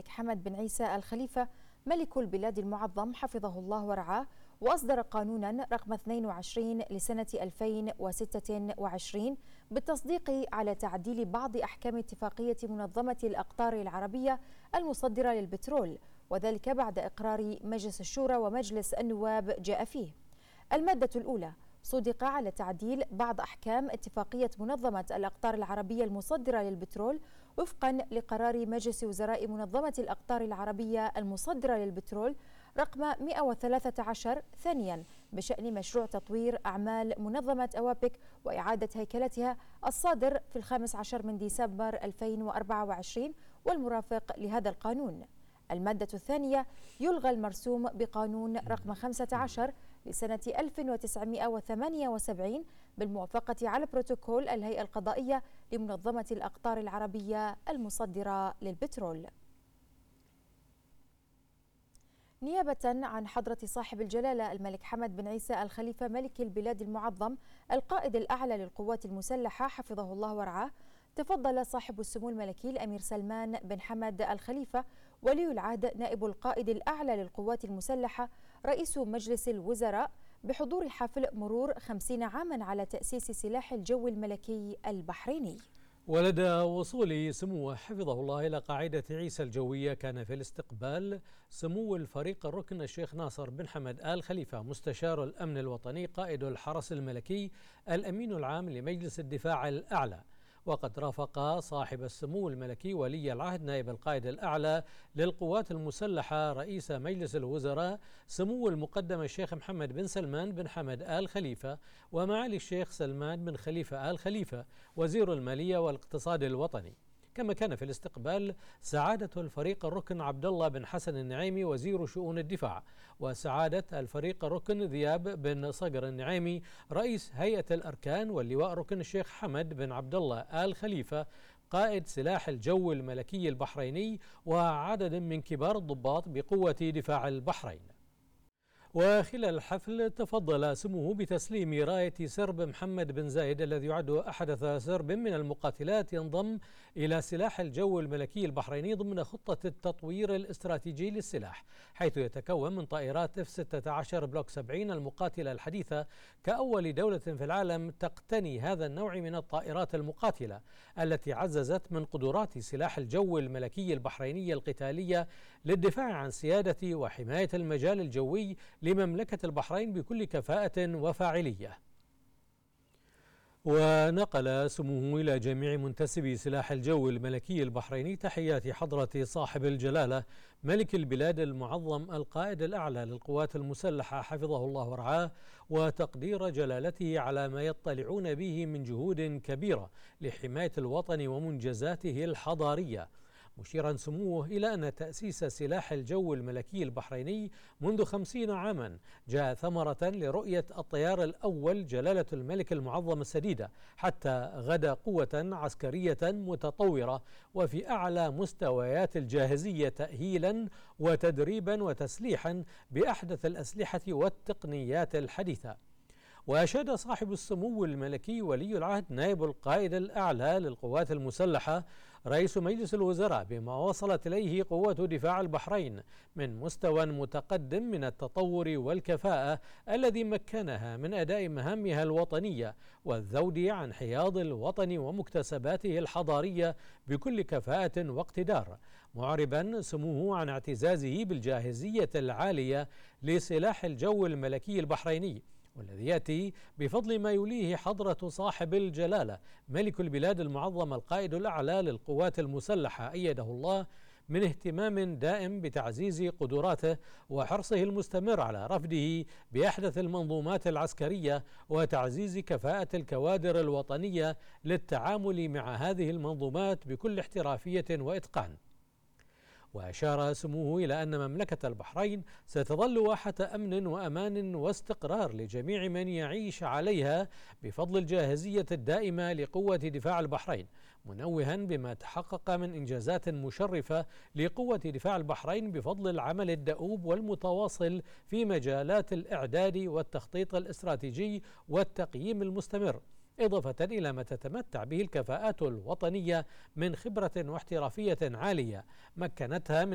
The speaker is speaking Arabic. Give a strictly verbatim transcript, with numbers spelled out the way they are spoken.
الملك حمد بن عيسى الخليفة ملك البلاد المعظم حفظه الله ورعاه، وأصدر قانونا رقم اثنين وعشرين لسنة ألفين وستة وعشرين بالتصديق على تعديل بعض أحكام اتفاقية منظمة الأقطار العربية المصدرة للبترول، وذلك بعد إقرار مجلس الشورى ومجلس النواب جاء فيه. المادة الأولى: صدق على تعديل بعض أحكام اتفاقية منظمة الأقطار العربية المصدرة للبترول وفقا لقرار مجلس وزراء منظمة الأقطار العربية المصدرة للبترول رقم مئة وثلاثة عشر. ثانيا، بشأن مشروع تطوير أعمال منظمة أوابك وإعادة هيكلتها الصادر في الخامس عشر من ديسمبر ألفين وأربعة وعشرين والمرافق لهذا القانون. المادة الثانية: يلغى المرسوم بقانون رقم خمسة عشر لسنة ألف وتسعمئة وثمانية وسبعين بالموافقة على بروتوكول الهيئة القضائية لمنظمة الأقطار العربية المصدرة للبترول. نيابة عن حضرة صاحب الجلالة الملك حمد بن عيسى الخليفة ملك البلاد المعظم القائد الأعلى للقوات المسلحة حفظه الله ورعاه، تفضل صاحب السمو الملكي الأمير سلمان بن حمد الخليفة ولي العهد نائب القائد الأعلى للقوات المسلحة رئيس مجلس الوزراء بحضور حفل مرور خمسين عاما على تأسيس سلاح الجو الملكي البحريني. ولدى وصول سموه حفظه الله إلى قاعدة عيسى الجوية، كان في الاستقبال سمو الفريق الركن الشيخ ناصر بن حمد آل خليفة مستشار الأمن الوطني قائد الحرس الملكي الأمين العام لمجلس الدفاع الأعلى. وقد رافق صاحب السمو الملكي ولي العهد نائب القائد الأعلى للقوات المسلحة رئيس مجلس الوزراء سمو المقدم الشيخ محمد بن سلمان بن حمد آل خليفة ومعالي الشيخ سلمان بن خليفة آل خليفة وزير المالية والاقتصاد الوطني. كما كان في الاستقبال سعادة الفريق الركن عبد الله بن حسن النعيمي وزير شؤون الدفاع، وسعادة الفريق الركن ذياب بن صقر النعيمي رئيس هيئة الأركان، واللواء ركن الشيخ حمد بن عبد الله آل خليفة قائد سلاح الجو الملكي البحريني، وعدد من كبار الضباط بقوة دفاع البحرين. وخلال الحفل تفضل سموه بتسليم راية سرب محمد بن زايد الذي يعد أحدث سرب من المقاتلات ينضم إلى سلاح الجو الملكي البحريني ضمن خطة التطوير الاستراتيجي للسلاح، حيث يتكون من طائرات إف ستة عشر بلوك سبعين المقاتلة الحديثة كأول دولة في العالم تقتني هذا النوع من الطائرات المقاتلة، التي عززت من قدرات سلاح الجو الملكي البحريني القتالية للدفاع عن سيادة وحماية المجال الجوي لمملكة البحرين بكل كفاءة وفاعلية. ونقل سموه إلى جميع منتسبي سلاح الجو الملكي البحريني تحيات حضرة صاحب الجلالة ملك البلاد المعظم القائد الأعلى للقوات المسلحة حفظه الله ورعاه، وتقدير جلالته على ما يطلعون به من جهود كبيرة لحماية الوطن ومنجزاته الحضارية، مشيرا سموه إلى أن تأسيس سلاح الجو الملكي البحريني منذ خمسين عاما جاء ثمرة لرؤية الطيار الأول جلالة الملك المعظم السديدة، حتى غدا قوة عسكرية متطورة وفي أعلى مستويات الجاهزية تأهيلا وتدريبا وتسليحا بأحدث الأسلحة والتقنيات الحديثة. وأشاد صاحب السمو الملكي ولي العهد نائب القائد الأعلى للقوات المسلحة رئيس مجلس الوزراء بما وصلت إليه قوة دفاع البحرين من مستوى متقدم من التطور والكفاءة الذي مكنها من أداء مهامها الوطنية والذود عن حياض الوطن ومكتسباته الحضارية بكل كفاءة واقتدار، معربا سموه عن اعتزازه بالجاهزية العالية لسلاح الجو الملكي البحريني، والذي يأتي بفضل ما يوليه حضرة صاحب الجلالة ملك البلاد المعظم القائد الأعلى للقوات المسلحة أيده الله من اهتمام دائم بتعزيز قدراته وحرصه المستمر على رفده بأحدث المنظومات العسكرية وتعزيز كفاءة الكوادر الوطنية للتعامل مع هذه المنظومات بكل احترافية وإتقان. وأشار سموه إلى أن مملكة البحرين ستظل واحة أمن وأمان واستقرار لجميع من يعيش عليها بفضل الجاهزية الدائمة لقوة دفاع البحرين، منوها بما تحقق من إنجازات مشرفة لقوة دفاع البحرين بفضل العمل الدؤوب والمتواصل في مجالات الإعداد والتخطيط الاستراتيجي والتقييم المستمر، إضافة إلى ما تتمتع به الكفاءات الوطنية من خبرة واحترافية عالية مكنتها من